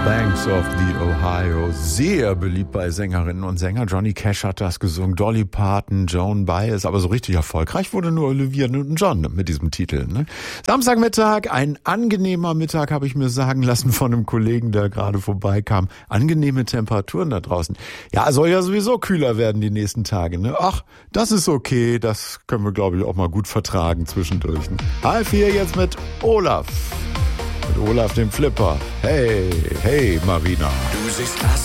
Banks of the Ohio, sehr beliebt bei Sängerinnen und Sängern. Johnny Cash hat das gesungen, Dolly Parton, Joan Baez, aber so richtig erfolgreich wurde nur Olivia Newton-John mit diesem Titel. Ne? Samstagmittag, ein angenehmer Mittag, habe ich mir sagen lassen von einem Kollegen, der gerade vorbeikam. Angenehme Temperaturen da draußen. Ja, soll ja sowieso kühler werden die nächsten Tage. Ne? Ach, das ist okay, das können wir, glaube ich, auch mal gut vertragen zwischendurch. Ne? H4 jetzt mit Olaf. Mit Olaf dem Flipper. Hey, hey Marina. Du siehst krass